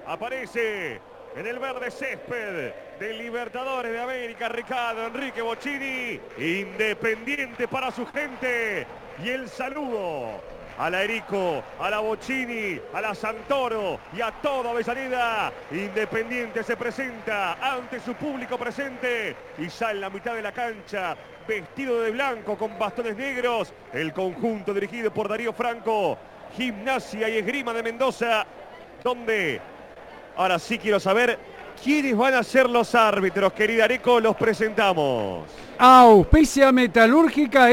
Aparece en el verde césped del Libertadores de América, Ricardo Enrique Bocchini. Independiente para su gente. Y el saludo a la Erico, a la Bocchini, a la Santoro y a toda Avellaneda. Independiente se presenta ante su público presente y ya en la mitad de la cancha, vestido de blanco con bastones negros, el conjunto dirigido por Darío Franco. Gimnasia y Esgrima de Mendoza, donde ahora sí quiero saber quiénes van a ser los árbitros, querida Areco, los presentamos. Auspicia Metalúrgica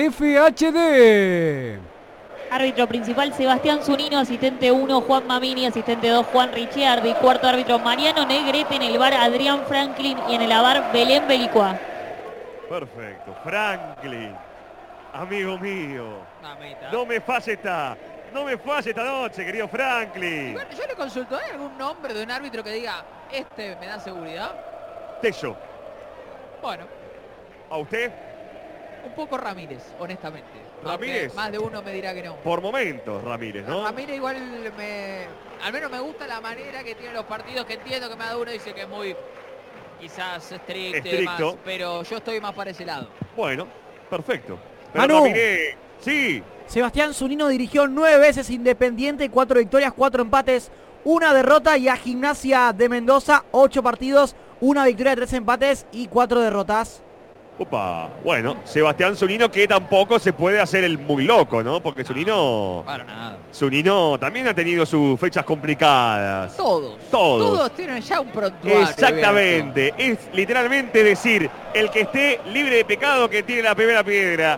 FHD. Árbitro principal Sebastián Zunino, asistente 1 Juan Mamini, asistente 2 Juan Ricciardi, cuarto árbitro Mariano Negrete, en el VAR Adrián Franklin y en el AVAR Belén Belicua. Perfecto, Franklin, amigo mío, Mamita. no me falle esta noche, querido Franklin. Bueno, yo le consulto, ¿hay algún nombre de un árbitro que diga, este me da seguridad? Tello, Bueno, ¿a usted? un poco Ramírez, honestamente. ¿Ramírez? Aunque más de uno me dirá que no. Por momentos, Ramírez, ¿no? Ramírez igual al menos me gusta la manera que tiene los partidos, que entiendo que más de uno dice que es muy quizás estricto y demás, pero yo estoy más para ese lado. Bueno, perfecto. Pero Manu. Ramírez, sí. Sebastián Zunino dirigió 9 veces Independiente, 4 victorias, 4 empates, 1 derrota, y a Gimnasia de Mendoza 8 partidos, 1 victoria, 3 empates y 4 derrotas. Opa, bueno, Sebastián Zunino, que tampoco se puede hacer el muy loco, ¿no? Porque Zunino Para nada. también ha tenido sus fechas complicadas. Todos tienen ya un prontuario. Exactamente, es literalmente decir, el que esté libre de pecado que tiene la primera piedra.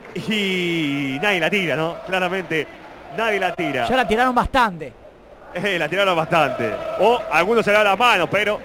Y nadie la tira, ¿no? Claramente, nadie la tira. Ya la tiraron bastante. La tiraron bastante. O algunos se le dan las manos, pero...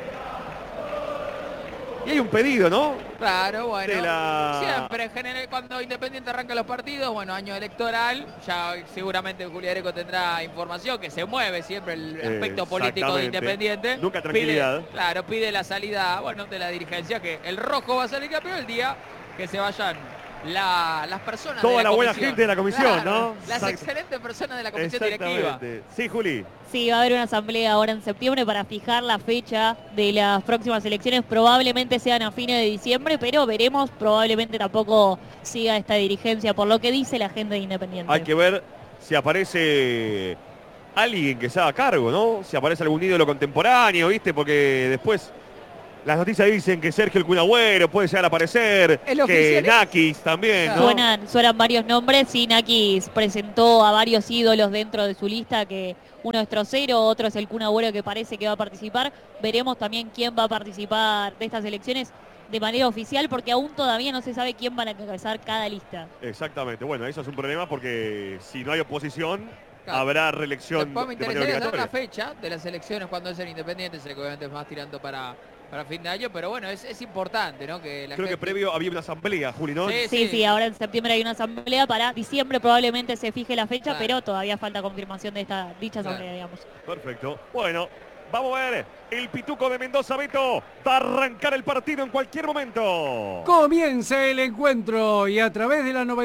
Y hay un pedido, ¿no? Claro, bueno. De la... Siempre, en general, cuando Independiente arranca los partidos, bueno, año electoral, ya seguramente Julio Areco tendrá información, que se mueve siempre el aspecto político de Independiente. Nunca tranquilidad. Pide la salida, bueno, de la dirigencia, que el rojo va a salir campeón el día que se vayan las personas toda de la buena comisión. gente de la comisión, Claro, ¿no? Las excelentes personas de la comisión directiva. Sí, Juli. Sí, va a haber una asamblea ahora en septiembre para fijar la fecha de las próximas elecciones. Probablemente sean a fines de diciembre, pero veremos. Probablemente tampoco siga esta dirigencia, por lo que dice la gente de Independiente. Hay que ver si aparece alguien que se haga cargo, ¿no? Si aparece algún ídolo contemporáneo, ¿viste? Porque después las noticias dicen que Sergio el Kun Agüero puede llegar a aparecer, que Nakis también, ¿no? Suenan varios nombres. Sí, Nakis presentó a varios ídolos dentro de su lista, que uno es Trocero, otro es el Kun Agüero, que parece que va a participar. Veremos también quién va a participar de estas elecciones de manera oficial, porque aún todavía no se sabe quién van a encabezar cada lista. Exactamente, bueno, eso es un problema porque si no hay oposición, habrá reelección. Después me interesaría saber la fecha de las elecciones, cuando es el Independiente, sé que obviamente es más tirando para fin de año, pero bueno, es importante, ¿no? Que Creo que previo había una asamblea, Juli, ¿no? Sí, ahora en septiembre hay una asamblea, para diciembre probablemente se fije la fecha, pero todavía falta confirmación de dicha asamblea, digamos. Perfecto, bueno, vamos a ver, el Pituco de Mendoza, Beto, va a arrancar el partido en cualquier momento. Comienza el encuentro y a través de la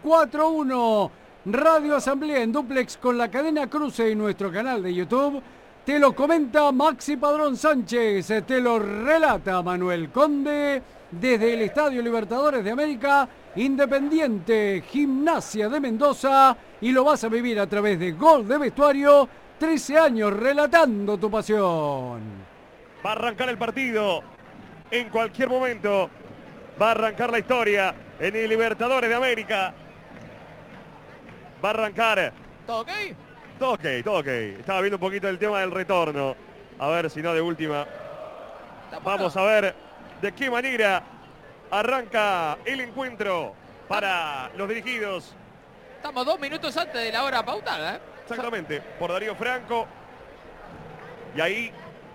94.1 Radio Asamblea en duplex con la cadena Cruce y nuestro canal de YouTube, te lo comenta Maxi Padrón Sánchez, te lo relata Manuel Conde desde el Estadio Libertadores de América, Independiente, Gimnasia de Mendoza, y lo vas a vivir a través de Gol de Vestuario, 13 años relatando tu pasión. Va a arrancar el partido en cualquier momento, va a arrancar la historia en el Libertadores de América. Va a arrancar. ¿Todo ok? Todo ok. Estaba viendo un poquito el tema del retorno. A ver si no de última. Vamos a ver de qué manera arranca el encuentro para los dirigidos. Estamos 2 minutos antes de la hora pautada, ¿eh? Exactamente, por Darío Franco. Y ahí,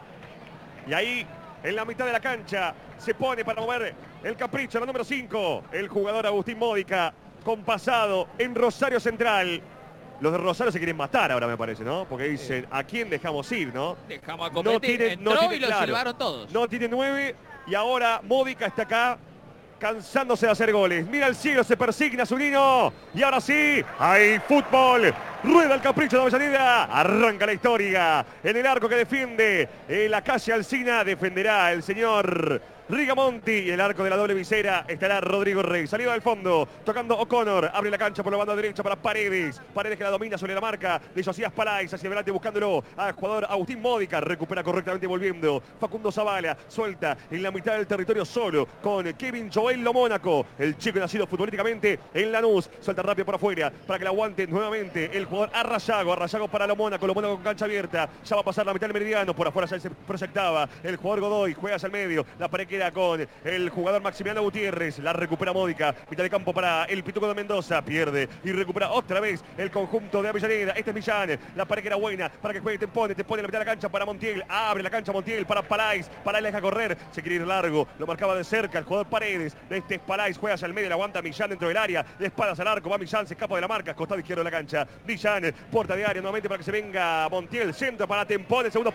en la mitad de la cancha, se pone para mover el capricho, la número 5, el jugador Agustín Módica, con pasado en Rosario Central. Los de Rosario se quieren matar ahora, me parece, ¿no? Porque dicen, ¿a quién dejamos ir, no? Dejamos a competir, entró y lo silbaron todos. No tiene 9 y ahora Módica está acá cansándose de hacer goles. Mira el cielo, se persigna Zunino. Y ahora sí, hay fútbol. Rueda el capricho de Avellaneda. Arranca la historia. En el arco que defiende la calle Alsina, defenderá el señor Rigamonti. Y el arco de la doble visera estará Rodrigo Rey. Salida del fondo, tocando O'Connor. Abre la cancha por la banda derecha para Paredes. Paredes que la domina sobre la marca de Josías Palais. Hacia adelante buscándolo al jugador Agustín Módica. Recupera correctamente volviendo. Facundo Zavala suelta en la mitad del territorio solo con Kevin Joel Lomónaco. El chico nacido futbolísticamente en Lanús. Suelta rápido por afuera para que la aguante nuevamente el jugador Arrayago. Arrayago para Lomónaco. Lomónaco con cancha abierta. Ya va a pasar la mitad del meridiano. Por afuera ya se proyectaba el jugador Godoy. Juega hacia el medio. La pared queda con el jugador Maximiliano Gutiérrez. La recupera Módica. Mitad de campo para el Pituco de Mendoza. Pierde y recupera otra vez el conjunto de Avellaneda. Este es Millán. La pared que era buena para que juegue Tempone. Tempone en la mitad de la cancha para Montiel. Abre la cancha Montiel para Palais. Palais deja correr. Se quiere ir largo. Lo marcaba de cerca el jugador Paredes. Este es Palais. Juega hacia el medio. La aguanta Millán dentro del área. De espaldas al arco. Va Millán. Se escapa de la marca. Costado izquierdo de la cancha. Millán. Puerta de área nuevamente para que se venga Montiel. Centro para Tempone. Segundo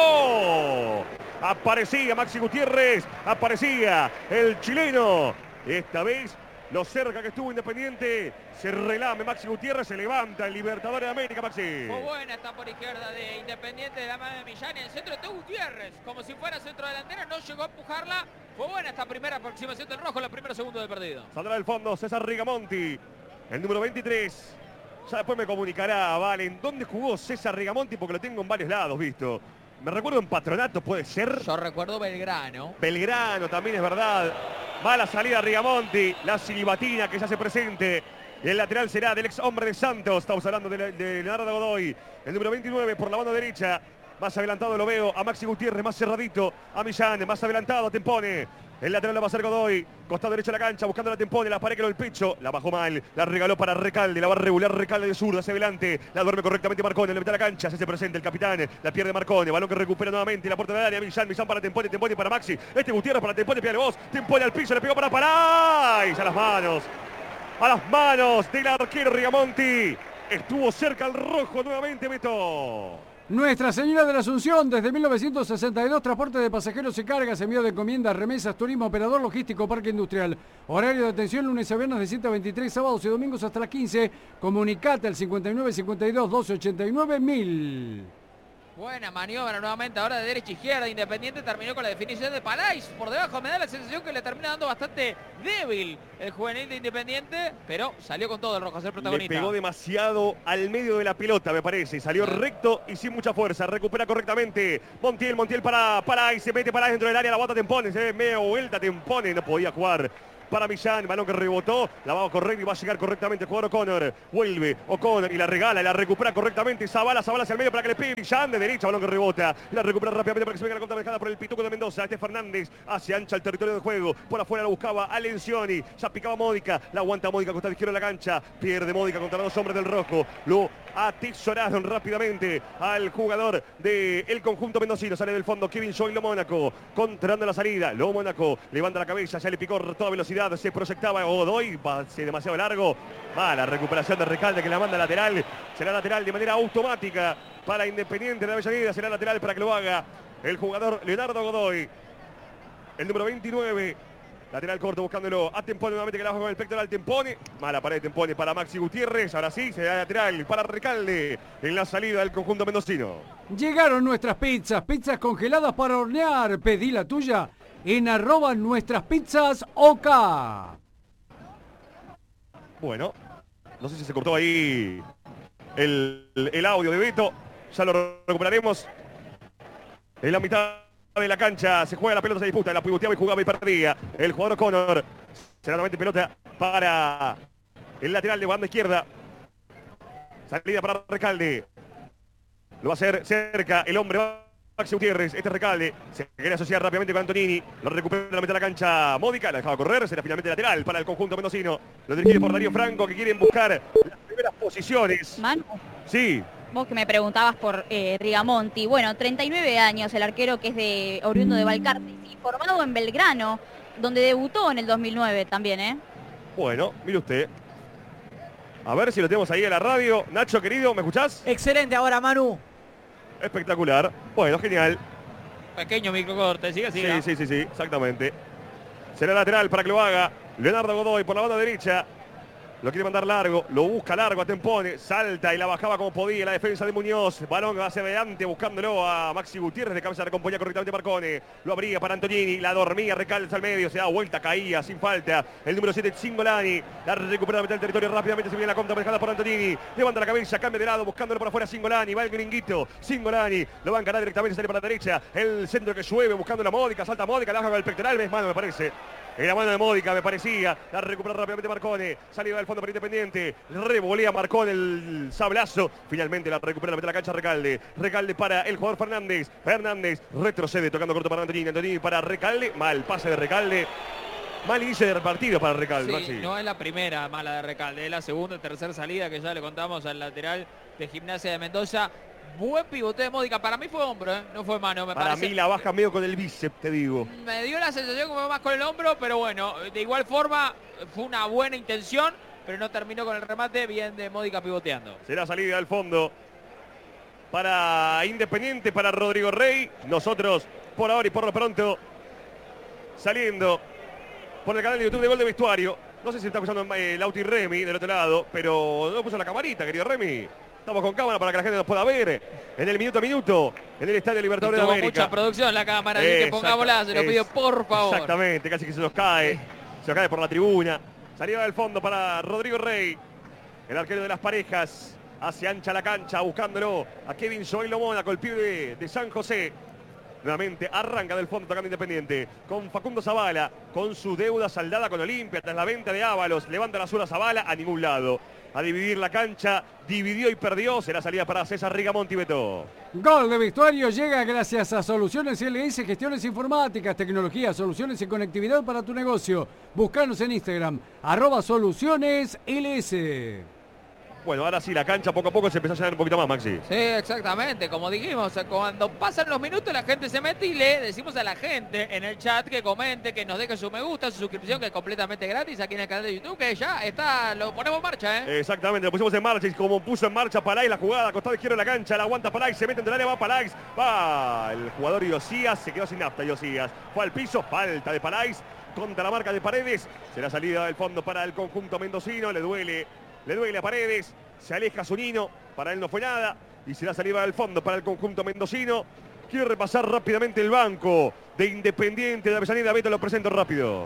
palo. Aparecía Maxi Gutiérrez. Aparecía el chileno. Esta vez lo cerca que estuvo Independiente. Se relame Maxi Gutiérrez. Se levanta el Libertadores de América, Maxi. Fue buena esta por izquierda de Independiente de la mano de Millán. En el centro de Gutiérrez. Como si fuera centro delantero. No llegó a empujarla. Fue buena esta primera aproximación del rojo. La primera segundo del partido. Saldrá del fondo César Rigamonti. El número 23. Ya después me comunicará, Valen, ¿dónde jugó César Rigamonti? Porque lo tengo en varios lados, visto. Me recuerdo en Patronato, puede ser. Yo recuerdo Belgrano. Belgrano también es verdad. Mala salida Rigamonti. La silbatina que ya se presente. Y el lateral será del ex hombre de Santos. Estamos hablando de Leonardo Godoy. El número 29 por la banda derecha. Más adelantado lo veo a Maxi Gutiérrez, más cerradito. A Millán, más adelantado a Tempone. El lateral lo va a hacer Godoy. Costado derecho de la cancha, buscando la Tempone. La pared que lo el pecho. La bajó mal. La regaló para Recalde. La va a regular Recalde de zurdo hacia adelante. La duerme correctamente Marcone. En la mitad de la cancha. Se hace presente el capitán. La pierde Marcone. Balón que recupera nuevamente. La puerta del área. Millán para Tempone. Tempone para Maxi. Este Gutiérrez para Tempone. Pídale vos. Tempone al piso. Le pegó para Palais. A las manos. A las manos del arquero Rigamonti. Estuvo cerca el rojo nuevamente, Beto. Nuestra Señora de la Asunción, desde 1962, transporte de pasajeros y cargas, envío de encomiendas, remesas, turismo, operador logístico, parque industrial. Horario de atención lunes a viernes de 7 a 23, sábados y domingos hasta las 15. Comunicate al 59 52 12 89 1000. Buena maniobra nuevamente ahora de derecha a izquierda. Independiente terminó con la definición de Palais. Por debajo me da la sensación que le termina dando bastante débil el juvenil de Independiente. Pero salió con todo el rojo a ser protagonista. Le pegó demasiado al medio de la pelota, me parece. Salió recto y sin mucha fuerza. Recupera correctamente Montiel para Palais. Se mete Palais dentro del área. La bota Tempone. Se ve medio vuelta Tempone. No podía jugar. Para Millán, balón que rebotó, la va a correr y va a llegar correctamente el jugador O'Connor. Vuelve O'Connor y la regala, y la recupera correctamente. Zavala hacia el medio para que le pegue Millán de derecha, balón que rebota. Y la recupera rápidamente para que se venga la contrarrejada por el Pituco de Mendoza. Este Fernández hacia ancha el territorio del juego. Por afuera la buscaba Alencioni. Ya picaba Módica, la aguanta Módica, costado izquierdo de la cancha. Pierde Módica contra los dos hombres del rojo. Lo atesoraron rápidamente al jugador del conjunto mendocino. Sale del fondo Kevin Joy Lomónaco, contrando la salida. Lomónaco levanta la cabeza, ya le picó toda velocidad. Se proyectaba Godoy, pase demasiado largo. Mala recuperación de Recalde que la manda lateral. Será lateral de manera automática para Independiente de Avellaneda. Será lateral para que lo haga el jugador Leonardo Godoy. El número 29. Lateral corto buscándolo a Tempone nuevamente que la baja con el pectoral Tempone. Mala pared de Tempone para Maxi Gutiérrez. Ahora sí, será lateral para Recalde en la salida del conjunto mendocino. Llegaron nuestras pizzas, pizzas congeladas para hornear. Pedí la tuya en @nuestraspizzas_OK. Bueno, no sé si se cortó ahí el audio de Beto. Ya lo recuperaremos. En la mitad de la cancha se juega, la pelota se disputa, la pivoteaba y jugaba y perdía el jugador O'Connor. Será nuevamente pelota para el lateral de banda izquierda. Salida para Recalde. Lo va a hacer cerca el hombre Maxi Gutiérrez. Este Recalde se quiere asociar rápidamente con Antonini. Lo recupera en la mitad de la cancha Módica. La dejaba correr. Será finalmente lateral para el conjunto mendocino. Lo dirige por Darío Franco, que quieren buscar las primeras posiciones. Manu, Sí. vos que me preguntabas por Rigamonti. Bueno, 39 años, el arquero que es de oriundo de Valcarce, y formado en Belgrano, donde debutó en el 2009 también, ¿eh? Bueno, mire usted. A ver si lo tenemos ahí en la radio. Nacho, querido, ¿me escuchás? Excelente ahora, Manu. Espectacular. Bueno, genial. Pequeño microcorte, sigue. Sí, exactamente. Será lateral para que lo haga Leonardo Godoy por la banda derecha. Lo quiere mandar largo, lo busca largo a Tempone, salta y la bajaba como podía la defensa de Muñoz. Balón hacia adelante buscándolo a Maxi Gutiérrez, de cabeza recomponía correctamente Marcone. Lo abría para Antonini, la dormía, Recalde al medio, se da vuelta, caía sin falta. El número 7, Cingolani, la recupera la mitad del territorio, rápidamente se viene la contra manejada por Antonini. Levanta la cabeza, cambia de lado, buscándolo por afuera Cingolani, va el gringuito. Cingolani, lo va a encarar directamente, sale para la derecha. El centro que llueve, buscando la Módica, salta Módica, la baja con el pectoral, es mano me parece. Era mano de Módica, me parecía. La recupera rápidamente Marcone. Salida del fondo para Independiente. Revolea Marcone el sablazo. Finalmente la recupera, la mete a la cancha Recalde. Recalde para el jugador Fernández. Fernández retrocede tocando corto para Antonini. Antonini para Recalde. Mal pase de Recalde. Mal inicio de partido para Recalde. Sí, Maxi. no es la primera mala de Recalde. Es la segunda y tercera salida que ya le contamos al lateral de Gimnasia de Mendoza. Buen pivote de Módica. Para mí fue hombro, no fue mano. Me para parece. mí la baja medio con el bíceps, te digo. Me dio la sensación que fue más con el hombro, pero bueno, de igual forma fue una buena intención, pero no terminó con el remate. Bien de Módica pivoteando. Será salida al fondo para Independiente, para Rodrigo Rey. Nosotros, por ahora y por lo pronto, saliendo por el canal de YouTube de Gol de Vestuario. No sé si está escuchando Lauti Remy del otro lado, pero no puso la camarita, querido Remy. Estamos con cámara para que la gente nos pueda ver en el minuto a minuto en el Estadio Libertadores de América. Mucha producción la cámara, así que pongámosla, se lo pido por favor. Exactamente, casi que se nos cae por la tribuna. Salida del fondo para Rodrigo Rey, el arquero de las parejas. Hacia ancha la cancha, buscándolo a Kevin Zoilo Mónaco, el pibe de San José. Nuevamente arranca del fondo tocando Independiente con Facundo Zavala, con su deuda saldada con Olimpia tras la venta de Ábalos. Levanta la sola Zavala a ningún lado. A dividir la cancha, dividió y perdió. Será salida para César Rigamonti, Beto. Gol de Vestuario llega gracias a Soluciones LS, gestiones informáticas, tecnología, soluciones y conectividad para tu negocio. Búscanos en Instagram, @solucionesls. Bueno, ahora sí, la cancha poco a poco se empezó a llenar un poquito más, Maxi. Sí, exactamente. Como dijimos, cuando pasan los minutos la gente se mete y le decimos a la gente en el chat que comente, que nos deje su me gusta, su suscripción, que es completamente gratis aquí en el canal de YouTube, que ya está, lo ponemos en marcha, ¿eh? Exactamente, lo pusimos en marcha y como puso en marcha Palais la jugada, costado izquierdo de la cancha, la aguanta Palais, se mete entre el área, va Palais, va el jugador Iosías, se quedó sin nafta Iosías, fue al piso, falta de Palais contra la marca de Paredes, será salida del fondo para el conjunto mendocino, le duele a Paredes, se aleja Zunino, para él no fue nada, y será salida del fondo para el conjunto mendocino. Quiero repasar rápidamente el banco de Independiente de Avellaneda. Beto, lo presento rápido.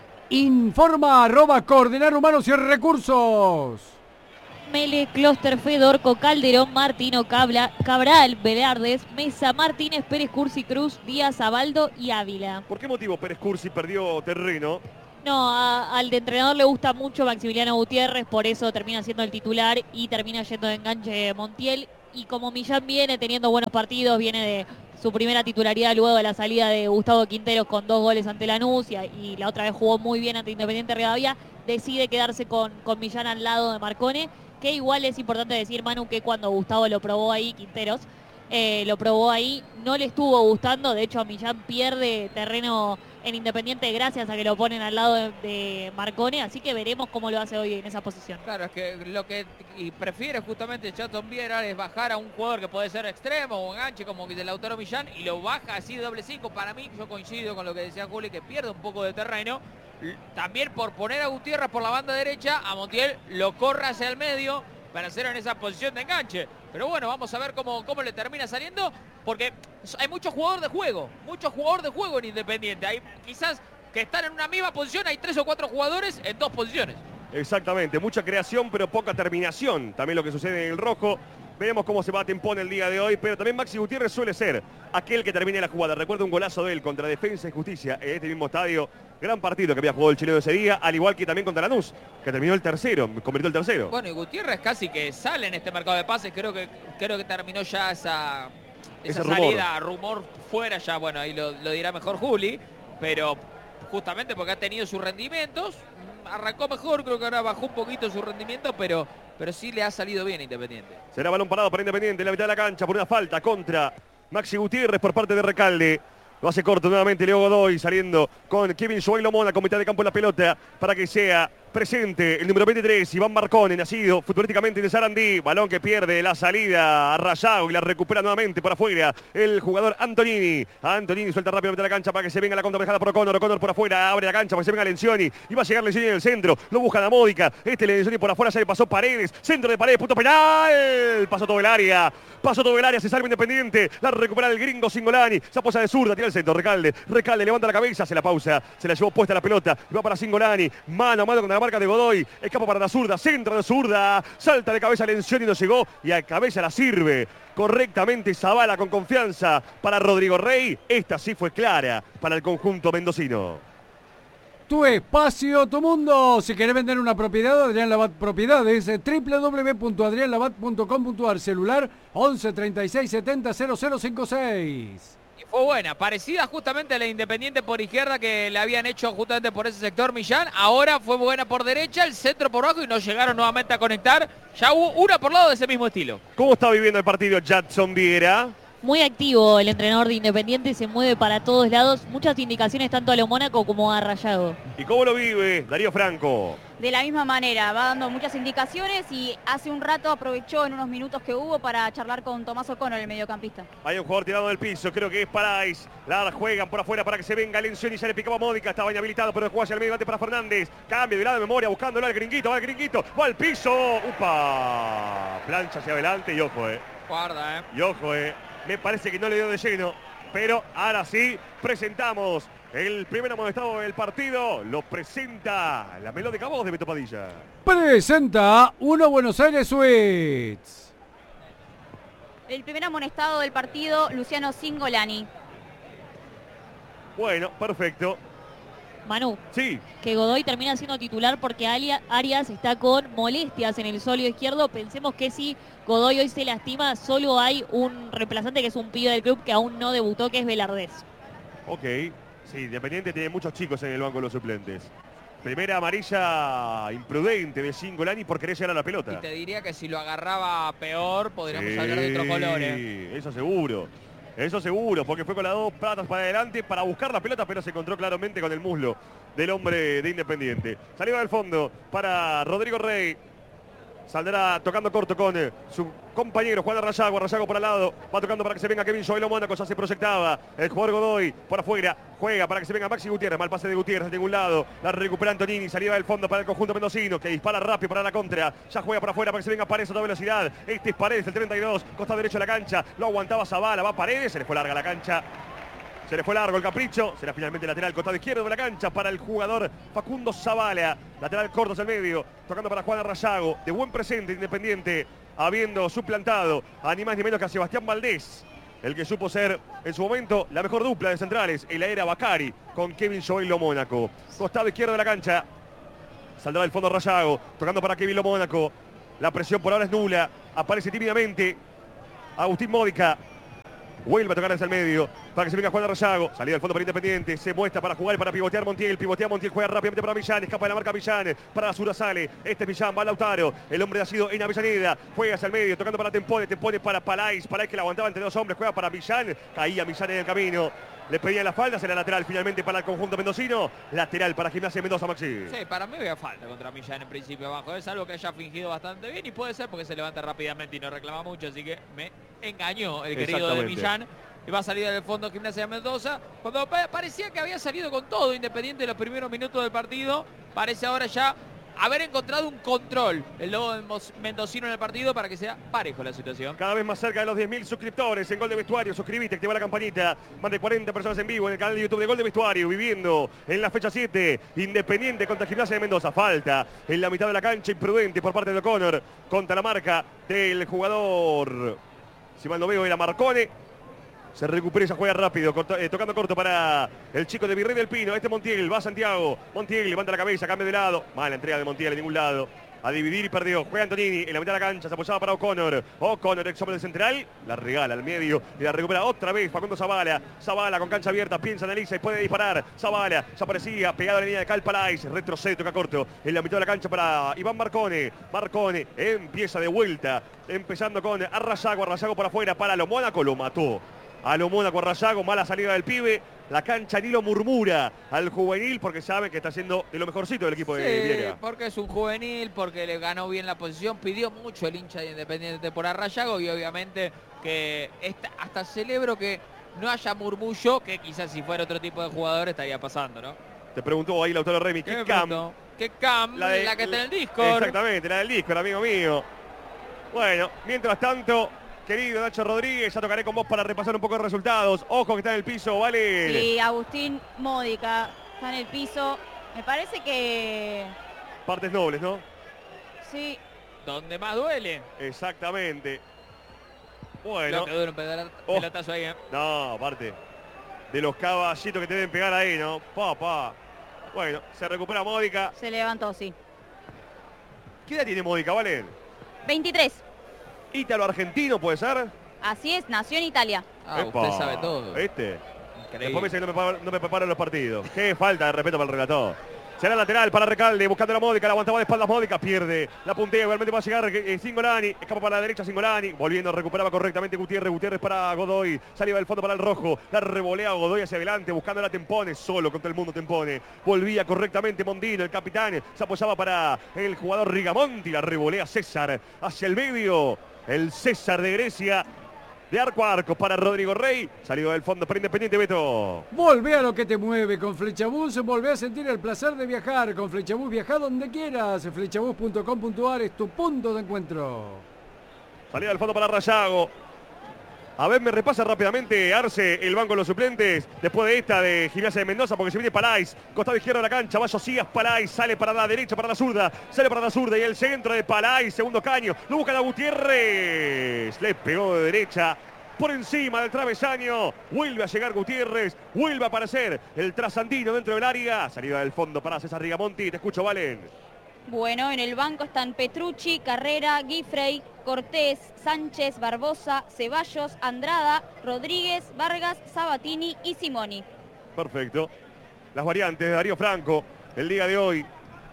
Informa @coordinar humanos y recursos. Mele, Closter, Fedorco, Calderón, Martino, Cabral, Velardes, Mesa, Martínez, Pérez, Cursi, Cruz, Díaz, Abaldo y Ávila. ¿Por qué motivo Pérez Cursi perdió terreno? No, al entrenador le gusta mucho Maximiliano Gutiérrez, por eso termina siendo el titular y termina yendo de enganche Montiel. Y como Millán viene teniendo buenos partidos, viene de su primera titularidad luego de la salida de Gustavo Quinteros con 2 goles ante Lanús y la otra vez jugó muy bien ante Independiente Rivadavia, decide quedarse con Millán al lado de Marcone, que igual es importante decir, Manu, que cuando Gustavo lo probó ahí, Quinteros, lo probó ahí, no le estuvo gustando, de hecho Millán pierde terreno en Independiente gracias a que lo ponen al lado de Marcone, así que veremos cómo lo hace hoy en esa posición. Claro, es que lo que prefiere justamente Chaton Viera es bajar a un jugador que puede ser extremo o enganche como Lautaro Millán y lo baja así de doble 5. Para mí, yo coincido con lo que decía Juli, que pierde un poco de terreno. También por poner a Gutiérrez por la banda derecha, a Montiel lo corre hacia el medio para hacer en esa posición de enganche. Pero bueno, vamos a ver cómo le termina saliendo, porque hay mucho jugador de juego en Independiente. Hay quizás que están en una misma posición, hay 3 o 4 jugadores en 2 posiciones. Exactamente, mucha creación pero poca terminación. También lo que sucede en el rojo. Veremos cómo se va a Tempone el día de hoy, pero también Maxi Gutiérrez suele ser aquel que termine la jugada. Recuerdo un golazo de él contra Defensa y Justicia en este mismo estadio. Gran partido que había jugado el chileno ese día, al igual que también contra Lanús, que terminó el tercero, convirtió el tercero. Bueno, y Gutiérrez casi que sale en este mercado de pases. Creo que terminó ya esa salida, rumor fuera ya. Bueno, ahí lo dirá mejor Juli, pero justamente porque ha tenido sus rendimientos. Arrancó mejor, creo que ahora bajó un poquito su rendimiento, pero sí le ha salido bien a Independiente. Será balón parado para Independiente en la mitad de la cancha por una falta contra Maxi Gutiérrez por parte de Recalde. Lo hace corto nuevamente Leo Godoy saliendo con Kevin Zoilo Mona con mitad de campo en la pelota para que sea Presente el número 23, Iván Marcone, nacido futbolísticamente de Sarandí. Balón que pierde la salida a Rayago y la recupera nuevamente por afuera el jugador Antonini. Antonini suelta rápidamente la cancha para que se venga la contra manejada por O'Connor. O'Connor por afuera, abre la cancha para que se venga Lencioni. Y va a llegar Lencioni en el centro. Lo busca la Módica. Lencioni por afuera, se le pasó Paredes. Centro de Paredes, punto penal. Pasó todo el área. Pasó todo el área, se salva Independiente. La recupera el gringo Singolani. Se apoya de zurda, tira el centro. Recalde levanta la cabeza, se la pausa. Se la llevó puesta la pelota. Y va para Singolani. Mano a mano con la marca de Godoy. Escapa para la zurda. Centro de zurda. Salta de cabeza Lencioni y no llegó. Y a cabeza la sirve correctamente Zavala con confianza para Rodrigo Rey. Esta sí fue clara para el conjunto mendocino. Tu espacio, tu mundo. Si querés vender una propiedad, Adrián Labat Propiedades, www.adrianlabat.com.ar, celular 11 36 70 0056. Y fue buena, parecida justamente a la Independiente por izquierda que le habían hecho justamente por ese sector Millán. Ahora fue buena por derecha, el centro por abajo y no llegaron nuevamente a conectar. Ya hubo una por lado de ese mismo estilo. ¿Cómo está viviendo el partido Jadson Viera? Muy activo el entrenador de Independiente, se mueve para todos lados. Muchas indicaciones tanto a lo Mónaco como a Rayago. ¿Y cómo lo vive Darío Franco? De la misma manera, va dando muchas indicaciones y hace un rato aprovechó en unos minutos que hubo para charlar con Tomás O'Connor, el mediocampista. Hay un jugador tirado del piso, creo que es Parais. La juegan por afuera para que se venga Lencioni y ya le picaba Módica. Estaba inhabilitado, pero jugó hacia el medio antes para Fernández. Cambio de lado de memoria, buscándolo al gringuito, va al piso. ¡Upa! Plancha hacia adelante y ojo, Guarda, Y ojo, me parece que no le dio de lleno, pero ahora sí presentamos el primer amonestado del partido. Lo presenta la melódica voz de Beto Padilla. Presenta Uno Buenos Aires Suites. El primer amonestado del partido, Luciano Singolani. Bueno, perfecto. Manu, Sí. que Godoy termina siendo titular porque Arias está con molestias en el sóleo izquierdo. Pensemos que si Godoy hoy se lastima, solo hay un reemplazante que es un pibe del club que aún no debutó, que es Velardés. Ok. Sí, Independiente tiene muchos chicos en el banco de los suplentes. Primera amarilla imprudente de Singolani por querer llegar a la pelota. y te diría que si lo agarraba peor, podríamos hablar de otro color. Eso seguro. Eso seguro, porque fue con las dos patas para adelante para buscar la pelota, pero se encontró claramente con el muslo del hombre de Independiente. Salida del fondo para Rodrigo Rey. Saldrá tocando corto con su compañero Juan Rayago. Rayago por al lado. Va tocando para que se venga Kevin Joelo Mónaco. Ya se proyectaba. El jugador Godoy por afuera. Juega para que se venga Maxi Gutiérrez. Mal pase de Gutiérrez de ningún lado. La recupera Antonini. Salida del fondo para el conjunto mendocino, que dispara rápido para la contra. Ya juega por afuera para que se venga Paredes a toda velocidad. Este es Paredes, el 32. Costado derecho de la cancha. Lo aguantaba Zavala. Va Paredes. Se le fue larga la cancha. Se le fue largo el capricho. Será finalmente lateral, costado izquierdo de la cancha para el jugador Facundo Zavala. Lateral corto hacia el medio. Tocando para Juan Rayago. De buen presente Independiente. Habiendo suplantado a ni más ni menos que a Sebastián Valdés. El que supo ser en su momento la mejor dupla de centrales en la era Bacari con Kevin Joelo Mónaco. Costado izquierdo de la cancha. Saldrá del fondo Rayago. Tocando para Kevin Mónaco. La presión por ahora es nula. Aparece tímidamente Agustín Módica. Vuelve a tocar desde el medio para que se venga Juan Rayago. Salida del fondo para Independiente. Se muestra para jugar y para pivotear Montiel. Pivotea Montiel, juega rápidamente para Millán. Escapa de la marca Millán. Para la Zura sale. Este es Millán, va Lautaro. El hombre ha sido en Avellaneda. Juega hacia el medio, tocando para Tempone. Tempone para Parais. Parais que la aguantaba entre dos hombres. Juega para Millán. Caía Millán en el camino. Le pedían la falda, será lateral finalmente para el conjunto mendocino. Lateral para Gimnasia Mendoza, Maxi. Sí, para mí había falta contra Millán en principio abajo. Es algo que haya fingido bastante bien y puede ser porque se levanta rápidamente y no reclama mucho. Así que me engañó el querido de Millán. Y va a salir del fondo Gimnasia Mendoza. Cuando parecía que había salido con todo Independiente en los primeros minutos del partido, parece ahora ya haber encontrado un control el lobo mendocino en el partido para que sea parejo la situación. Cada vez más cerca de los 10.000 suscriptores en Gol de Vestuario. Suscríbete, activa la campanita. Más de 40 personas en vivo en el canal de YouTube de Gol de Vestuario. Viviendo en la fecha 7. Independiente contra Gimnasia de Mendoza. Falta en la mitad de la cancha. Imprudente por parte de O'Connor. Contra la marca del jugador, si mal no veo, era Marcone. Se recupera y se juega rápido, tocando corto para el chico de Virrey del Pino. Este Montiel, va Santiago. Montiel levanta la cabeza, cambia de lado. Mala entrega de Montiel en ningún lado. A dividir y perdió. Juega Antonini en la mitad de la cancha. Se apoyaba para O'Connor. O'Connor, ex hombre del central. La regala al medio y la recupera otra vez Facundo Zavala. Zavala con cancha abierta. Piensa, analiza y puede disparar. Zavala ya aparecía pegado a la línea de Calpalais. Retrocede, toca corto. En la mitad de la cancha para Iván Marcone. Marcone empieza de vuelta. Empezando con Rayago. Rayago por afuera para lo Mónaco. Lo mató. A lo Mónaco Rayago, mala salida del pibe. la cancha ni lo murmura al juvenil porque sabe que está siendo de lo mejorcito del equipo de Viera. Porque es un juvenil, porque le ganó bien la posición, pidió mucho el hincha de Independiente por Arrayago y obviamente que hasta celebro que no haya murmullo, que quizás si fuera otro tipo de jugador estaría pasando, ¿no? Te preguntó ahí Lautaro Remy, ¿qué cam? ¿Qué cam? La que está en el Discord. Exactamente, la del Discord, amigo mío. Bueno, mientras tanto, querido Nacho Rodríguez, ya tocaré con vos para repasar un poco de resultados. Ojo que está en el piso, ¿vale? Sí, Agustín Módica está en el piso. Me parece que... Partes nobles, ¿no? Sí. Donde más duele. Exactamente. Bueno. Lo que dura un pelotazo ahí, ¿eh? No, aparte de los caballitos que te deben pegar ahí, ¿no? Papá. Bueno, se recupera Módica. Se levantó, sí. ¿Qué edad tiene Módica, Valen? 23. Ítalo-argentino, ¿puede ser? Así es, nació en Italia. Ah, usted sabe todo. ¿Viste? Increíble. Después me dice que no me preparo los partidos. Qué falta de respeto para el relator. Será lateral para Recalde, buscando la Módica, la aguantaba de espaldas Módica, pierde la puntea, igualmente va a llegar Cingolani, escapa para la derecha Cingolani, volviendo, recuperaba correctamente Gutiérrez para Godoy, salida del fondo para el rojo, la revolea Godoy hacia adelante, buscando la Tempone, solo contra el mundo Tempone, volvía correctamente Mondino, el capitán, se apoyaba para el jugador Rigamonti, la revolea César hacia el medio, el César de Grecia. De arco a arco para Rodrigo Rey. Salido del fondo para Independiente, Beto. Volvé a lo que te mueve con Flechabús. Volvé a sentir el placer de viajar. Con Flechabús viaja donde quieras. Flechabús.com.ar es tu punto de encuentro. Salida del fondo para Rayago. A ver, me repasa rápidamente Arce, el banco de los suplentes. Después de esta de Gimnasia de Mendoza, porque se viene Palais. Costado izquierdo de la cancha, va Josías Palais. Sale para la derecha, para la zurda. Sale para la zurda y el centro de Palais. Segundo caño. Lo busca la Gutiérrez. Le pegó de derecha. Por encima del travesaño. Vuelve a llegar Gutiérrez. Vuelve a aparecer el trasandino dentro del área. Salida del fondo para César Rigamonti. Te escucho, Valen. Bueno, en el banco están Petrucci, Carrera, Guifrey, Cortés, Sánchez, Barbosa, Ceballos, Andrada, Rodríguez, Vargas, Sabatini y Simoni. Perfecto. Las variantes de Darío Franco el día de hoy.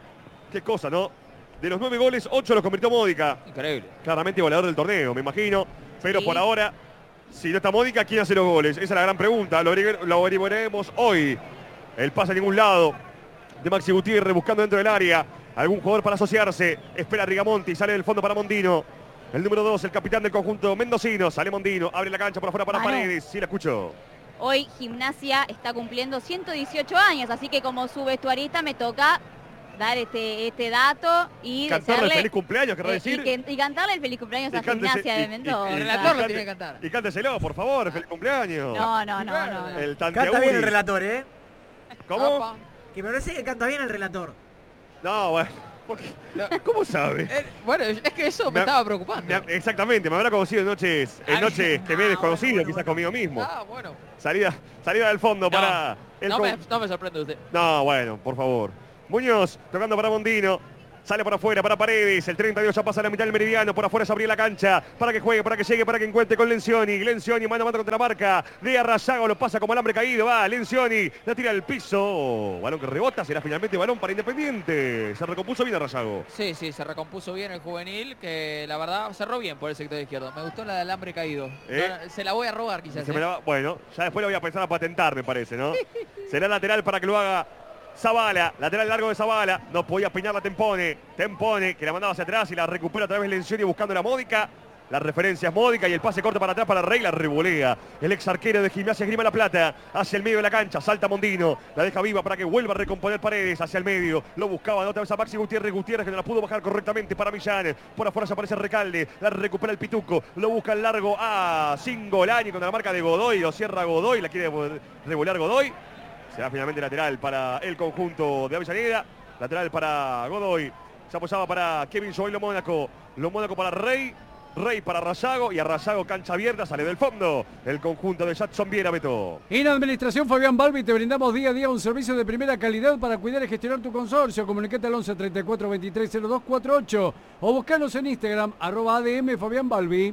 Qué cosa, ¿no? De los 9 goles, 8 los convirtió Módica. Increíble. Claramente goleador del torneo, me imagino. Pero Sí. por ahora, si no está Módica, ¿quién hace los goles? Esa es la gran pregunta. Lo averiguaremos hoy. El pase a ningún lado de Maxi Gutiérrez buscando dentro del área. Algún jugador para asociarse. Espera Rigamonti. Sale del fondo para Mondino. El número 2, el capitán del conjunto mendocino. Sale Mondino. Abre la cancha por afuera para Paredes. Sí, la escucho. Hoy Gimnasia está cumpliendo 118 años, así que como su vestuarista me toca dar este dato y Cantarle el desearle, feliz cumpleaños, querrá decir. y cantarle el feliz cumpleaños Y a cántese- Gimnasia de y- Mendoza. El relator lo tiene que cantar. Y cánteselo, por favor. Feliz cumpleaños. No. El Canta bien el Tanteauri. relator, ¿eh? ¿Cómo? Opa. Que me parece que canta bien el relator. No, bueno. ¿Por qué? ¿Cómo sabe? Bueno, es que eso me estaba preocupando. Exactamente, me habrá conocido en noches que me he desconocido, quizás conmigo mismo. Ah, bueno. Salida del fondo para el No me sorprende usted. No, bueno, por favor. Muñoz tocando para Mondino. Sale por afuera para Paredes. El 32 ya pasa a la mitad del meridiano. Por afuera se abría la cancha. Para que juegue, para que llegue, para que encuentre con Lencioni. Lencioni mano a mano contra la marca de Arrayago. Lo pasa como alambre caído. Va Lencioni. La tira al piso. Balón que rebota. Será finalmente balón para Independiente. Se recompuso bien Arrayago. Sí, se recompuso bien el juvenil, que la verdad cerró bien por el sector izquierdo. Me gustó la del alambre caído. No, se la voy a robar quizás. Se me la va- Bueno, ya después lo voy a pensar a patentar, me parece, ¿no? Será lateral para que lo haga Zavala, lateral largo de Zavala, no podía peinar la Tempone, que la mandaba hacia atrás y la recupera otra vez Lencioni buscando la Módica. La referencia es Módica y el pase corto para atrás para Rey, la revolea. El ex arquero de Gimnasia Esgrima La Plata hacia el medio de la cancha, salta Mondino, la deja viva para que vuelva a recomponer Paredes hacia el medio. Lo buscaba otra vez a Maxi Gutiérrez que no la pudo bajar correctamente para Millán. Por afuera se aparece Recalde, la recupera el Pituco, lo busca el largo a Cingolani contra la marca de Godoy, lo cierra Godoy, la quiere revolear Godoy. Será finalmente lateral para el conjunto de Avellaneda. Lateral para Godoy. Se apoyaba para Kevin Joel Lo Mónaco para Rey. Rey para Rayago y a Rayago cancha abierta, sale del fondo el conjunto de Jackson Viera, Beto. En Administración Fabián Balbi te brindamos día a día un servicio de primera calidad para cuidar y gestionar tu consorcio. Comunicate al 11 34 23 02 48 o buscanos en Instagram @ADM Fabián Balbi.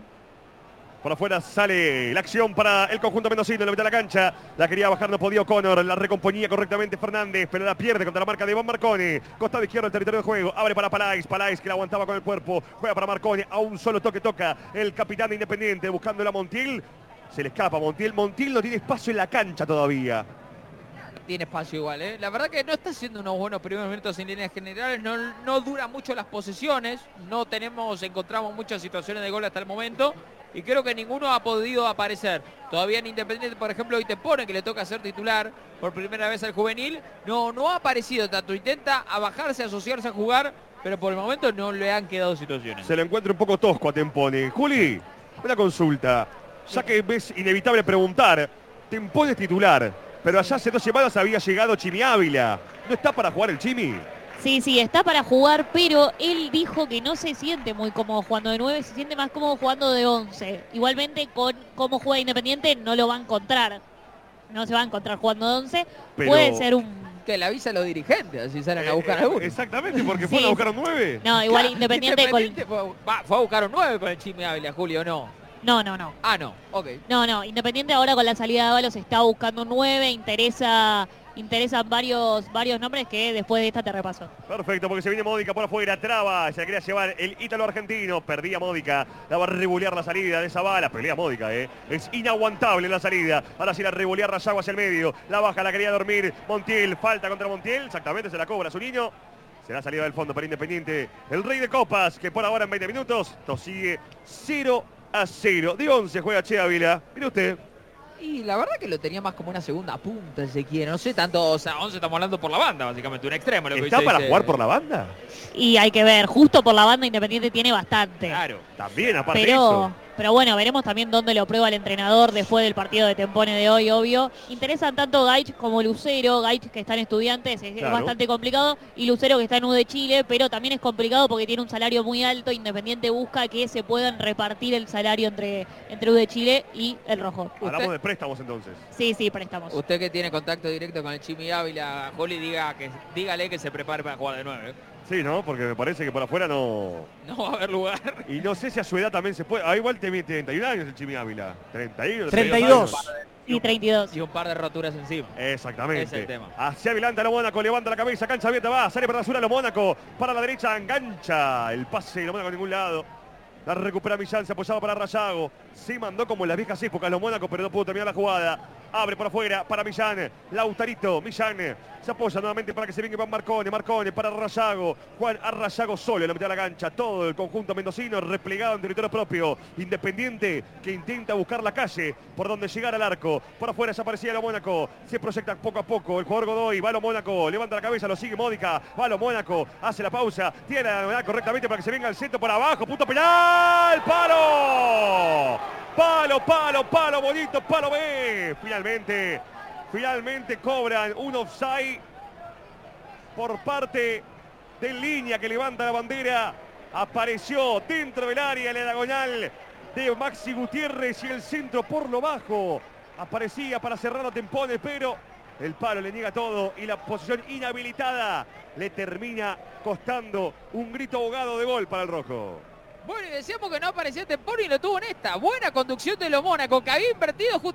Por afuera sale la acción para el conjunto mendocino en la mitad de la cancha. La quería bajar, no podía O'Connor. La recomponía correctamente Fernández, pero la pierde contra la marca de Iván Marconi. Costado izquierdo del territorio de juego. Abre para Palais. Palais que la aguantaba con el cuerpo. Juega para Marconi. A un solo toque toca el capitán de Independiente buscando a Montiel. Se le escapa Montiel. Montiel no tiene espacio en la cancha todavía. tiene espacio igual, ¿eh? La verdad que no está haciendo unos buenos primeros minutos en líneas generales, no duran mucho las posesiones, encontramos muchas situaciones de gol hasta el momento y creo que ninguno ha podido aparecer. Todavía en Independiente, por ejemplo, hoy te pone que le toca ser titular por primera vez al juvenil, no ha aparecido tanto, intenta a bajarse, asociarse a jugar, pero por el momento no le han quedado situaciones. Se lo encuentra un poco tosco a Tempone. Juli, una consulta, ya que es inevitable preguntar, Tempone es titular, pero allá hace 2 semanas había llegado Chimi Ávila. ¿No está para jugar el Chimi? Sí, está para jugar, pero él dijo que no se siente muy cómodo jugando de 9, se siente más cómodo jugando de 11. Igualmente, con cómo juega Independiente, no lo va a encontrar. No se va a encontrar jugando de 11. Pero... Puede ser un... Que le avisa a los dirigentes, así salen a buscar a uno. Exactamente, porque fueron Sí. a buscar un 9. No, igual Claro, Independiente fue a buscar un 9 con el Chimi Ávila, Julio, ¿no? No. Ah, no, ok. No, Independiente ahora con la salida de Ábalos está buscando un 9, interesan varios nombres que después de esta te repaso. Perfecto, porque se viene Módica por afuera, traba, se la quería llevar el ítalo argentino, perdía Módica, la va a revolear la salida de esa bala, pelea Módica, es inaguantable la salida, ahora sí la revolea Rayago hacia el medio, la baja, la quería dormir, Montiel, falta contra Montiel, exactamente, se la cobra su niño, será salida del fondo para Independiente, el rey de copas, que por ahora en 20 minutos, esto sigue 0-0, de 11 juega Che Ávila, mire usted. Y la verdad que lo tenía más como una segunda punta, si quiere. No sé tanto, o sea, 11 estamos hablando por la banda, básicamente, un extremo. Lo que ¿Está usted para dice. jugar por la banda? Y hay que ver, justo por la banda Independiente tiene bastante. Claro. También, aparte de eso. Pero bueno, veremos también dónde lo prueba el entrenador después del partido de Tempone de hoy, obvio. Interesan tanto Gaich como Lucero. Gaich, que está en Estudiantes, es Claro. bastante complicado. Y Lucero, que está en U de Chile, pero también es complicado porque tiene un salario muy alto. Independiente busca que se puedan repartir el salario entre U de Chile y el Rojo. Hablamos de préstamos entonces. Sí, préstamos. Usted que tiene contacto directo con el Chimi Ávila, Juli, dígale que se prepare para jugar de 9. Sí, ¿no? Porque me parece que por afuera no... No va a haber lugar. Y no sé si a su edad también se puede... Ah, igual tiene 31 años el Chimi Ávila. 31, 32. años. Y 32. Y un par de roturas encima. Exactamente. Es el tema. Hacia adelante lo Mónaco, levanta la cabeza, cancha abierta, va, sale para la sur a lo Mónaco, para la derecha, engancha el pase de lo Mónaco a ningún lado. La recupera Millán, se apoyaba para Rayago. Se mandó como en las viejas épocas los Mónaco, pero no pudo terminar la jugada. Abre por afuera para Millán. Lautarito, Millán. Se apoya nuevamente para que se venga Iván Marcone. Marcone para Rayago. Juan a Rayago solo en la mitad de la cancha. Todo el conjunto mendocino replegado en territorio propio. Independiente que intenta buscar la calle por donde llegar al arco. Por afuera desaparecía lo Mónaco. Se proyecta poco a poco el jugador Godoy. Va lo Mónaco. Levanta la cabeza, lo sigue Módica. Va lo Mónaco. Hace la pausa. Tiene la novedad correctamente para que se venga el centro por abajo. Punto penal. ¡Palo! Palo, bonito, palo B. Finalmente cobran un offside por parte de Línea, que levanta la bandera. Apareció dentro del área la diagonal de Maxi Gutiérrez y el centro por lo bajo. Aparecía para cerrar a Tempone, pero el palo le niega todo y la posición inhabilitada le termina costando un grito ahogado de gol para el rojo. Bueno, y decíamos que no aparecía Tempone y lo tuvo en esta. Buena conducción de lo Mónaco, que había invertido